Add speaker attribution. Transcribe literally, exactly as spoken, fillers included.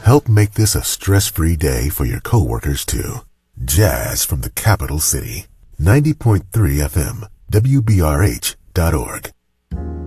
Speaker 1: Help make this a stress-free day for your coworkers too. Jazz from the capital city. ninety point three F M, W B R H dot org.